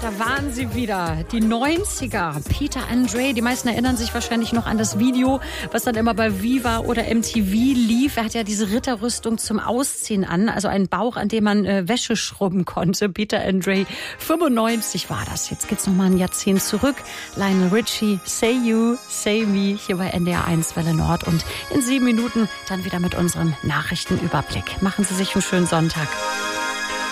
da waren sie wieder. Die 90er. Peter Andre. Die meisten erinnern sich wahrscheinlich noch an das Video, was dann immer bei Viva oder MTV lief. Er hat ja diese Ritterrüstung zum Ausziehen an. Also einen Bauch, an dem man Wäsche schrubben konnte. Peter Andre. 95 war das. Jetzt geht's noch mal ein Jahrzehnt zurück. Lionel Richie. Say You, Say Me. Hier bei NDR 1 Welle Nord. Und in 7 Minuten dann wieder mit unserem Nachrichtenüberblick. Machen Sie sich einen schönen Sonntag.